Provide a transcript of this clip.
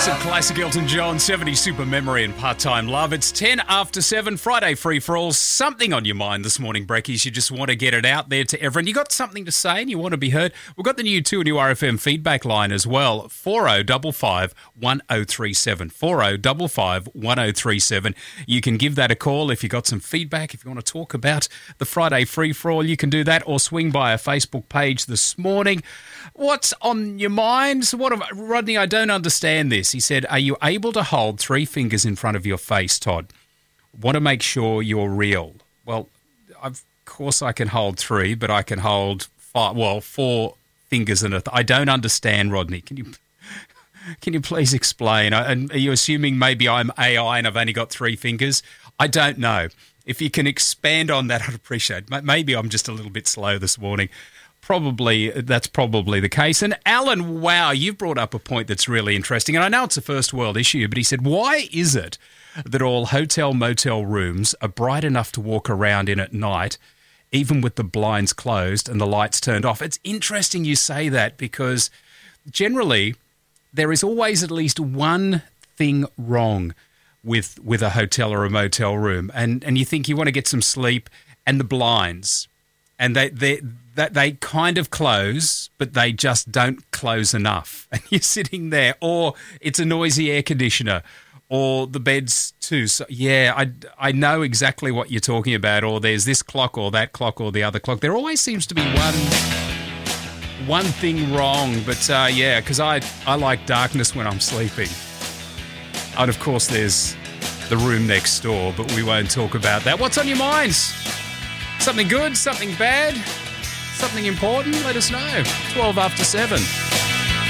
Some classic Elton John, 70s Super Memory and Part-Time Love. It's 10 after 7, Friday free-for-all. Something on your mind this morning, Brekkies. You just want to get it out there to everyone. You got something to say and you want to be heard? We've got the new RFM feedback line as well, 4055 1037. 4055 1037. You can give that a call if you got some feedback. If you want to talk about the Friday free-for-all, you can do that, or swing by our Facebook page this morning. What's on your mind? Rodney, I don't understand this. He said, are you able to hold 3 fingers in front of your face, Todd? Want to make sure you're real. Well, of course I can hold 3, but I can hold 4 fingers in it. I don't understand, Rodney. Can you please explain? And are you assuming maybe I'm AI and I've only got 3 fingers? I don't know. If you can expand on that, I'd appreciate it. Maybe I'm just a little bit slow this morning. That's probably the case. And Alan, wow, you've brought up a point that's really interesting. And I know it's a first world issue, but he said, why is it that all hotel motel rooms are bright enough to walk around in at night, even with the blinds closed and the lights turned off? It's interesting you say that, because generally there is always at least one thing wrong with a hotel or a motel room. And you think you want to get some sleep, and the blinds, and they kind of close, but they just don't close enough. And you're sitting there, or it's a noisy air conditioner, or the bed's too. So, yeah, I know exactly what you're talking about. Or there's this clock or that clock or the other clock. There always seems to be one thing wrong. But, yeah, because I like darkness when I'm sleeping. And, of course, there's the room next door, but we won't talk about that. What's on your minds? Something good, something bad, something important? Let us know. 12 after 7.